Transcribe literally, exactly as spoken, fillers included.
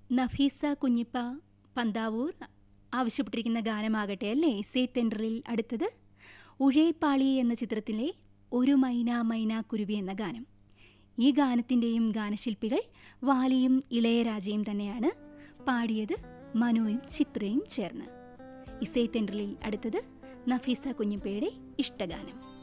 നഫീസ കുഞ്ഞിപ്പ പന്താവൂർ ആവശ്യപ്പെട്ടിരിക്കുന്ന ഗാനമാകട്ടെ അല്ലേ സേ തെൻഡറിൽ അടുത്തത് ഉഴേപ്പാളി എന്ന ചിത്രത്തിലെ ഒരു മൈന മൈന കുരുവി എന്ന ഗാനം. ഈ ഗാനത്തിൻ്റെയും ഗാനശില്പികൾ വാലിയും ഇളയരാജയും തന്നെയാണ്. പാടിയത് മനുവും ചിത്രയും ചേർന്ന്. ഇസേ തെൻഡറിൽ അടുത്തത് നഫീസ കുഞ്ഞിപ്പയുടെ ഇഷ്ടഗാനം.